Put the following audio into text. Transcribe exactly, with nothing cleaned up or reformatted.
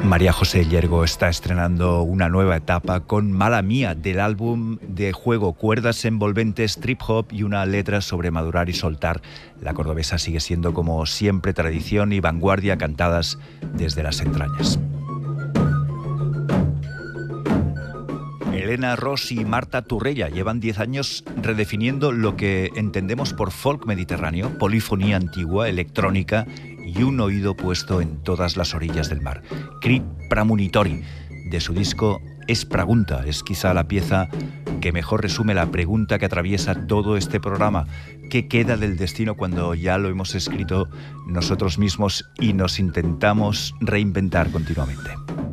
María José Llergo está estrenando una nueva etapa con Mala Mía, del álbum de juego Cuerdas envolventes, trip hop y una letra sobre madurar y soltar. La cordobesa sigue siendo, como siempre, tradición y vanguardia cantadas desde las entrañas. Elena Ros y Marta Turrella llevan diez años redefiniendo lo que entendemos por folk mediterráneo, polifonía antigua, electrónica y un oído puesto en todas las orillas del mar. Crit Pramunitori, de su disco Es Pregunta, es quizá la pieza que mejor resume la pregunta que atraviesa todo este programa. ¿Qué queda del destino cuando ya lo hemos escrito nosotros mismos y nos intentamos reinventar continuamente?